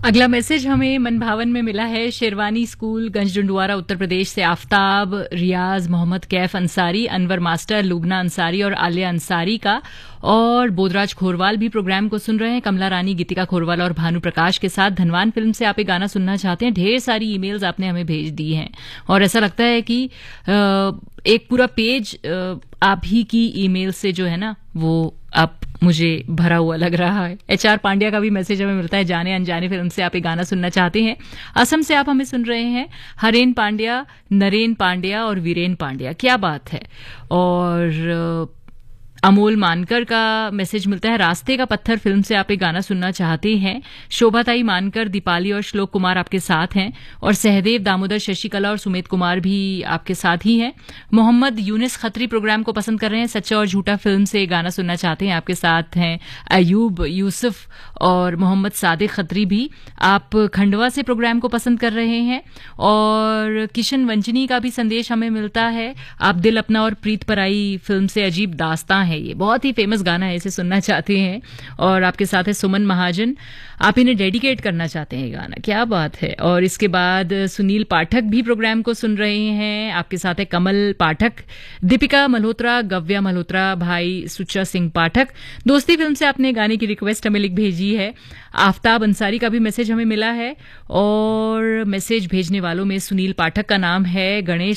अगला मैसेज हमें मनभावन में मिला है। शेरवानी स्कूल गंजडुंडुआरा उत्तर प्रदेश से आफ्ताब, रियाज, मोहम्मद कैफ अंसारी, अनवर मास्टर, लुबना अंसारी और आलिया अंसारी का। और बोधराज खोरवाल भी प्रोग्राम को सुन रहे हैं। कमला रानी, गीतिका खोरवाल और भानु प्रकाश के साथ धनवान फिल्म से आप एक गाना सुनना चाहते हैं। ढेर सारी ईमेल्स आपने हमें भेज दी हैं और ऐसा लगता है कि एक पूरा पेज आप ही की ईमेल से जो है ना वो आप मुझे भरा हुआ लग रहा है। HR पांड्या का भी मैसेज हमें मिलता है। जाने अनजाने फिल्म से आप एक गाना सुनना चाहते हैं। असम से आप हमें सुन रहे हैं। हरेन पांड्या, नरेन पांड्या और वीरेन पांड्या, क्या बात है। और अमोल मानकर का मैसेज मिलता है। रास्ते का पत्थर फिल्म से आप एक गाना सुनना चाहते हैं। शोभाताई मानकर, दीपाली और श्लोक कुमार आपके साथ हैं। और सहदेव, दामोदर, शशिकला और सुमित कुमार भी आपके साथ ही हैं। मोहम्मद यूनिस खत्री प्रोग्राम को पसंद कर रहे हैं। सच्चा और झूठा फिल्म से एक गाना सुनना चाहते हैं। आपके साथ हैं अयूब, यूसुफ और मोहम्मद सादिक खत्री भी। आप खंडवा से प्रोग्राम को पसंद कर रहे हैं। और किशन वंचनी का भी संदेश हमें मिलता है। आप दिल अपना और प्रीत पराई फिल्म से अजीब दास्तां है, ये बहुत ही फेमस गाना है, इसे सुनना चाहते हैं। और आपके साथ है सुमन महाजन, आप इन्हें डेडिकेट करना चाहते हैं ये गाना, क्या बात है। और इसके बाद सुनील पाठक भी प्रोग्राम को सुन रहे हैं। आपके साथ है कमल पाठक, दीपिका मल्होत्रा, गव्या मल्होत्रा, भाई सुच्चा सिंह पाठक। दोस्ती फिल्म से आपने गाने की रिक्वेस्ट हमें लिख भेजी है। आफ्ताब अंसारी का भी मैसेज हमें मिला है। और मैसेज भेजने वालों में सुनील पाठक का नाम है, गणेश